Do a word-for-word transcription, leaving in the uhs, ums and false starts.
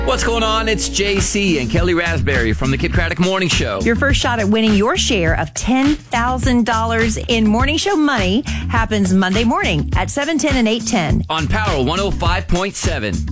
What's going on? It's J C and Kelly Raspberry from the Kid Craddock Morning Show. Your first shot at winning your share of ten thousand dollars in Morning Show money happens Monday morning at seven ten and eight ten. On Power one oh five point seven.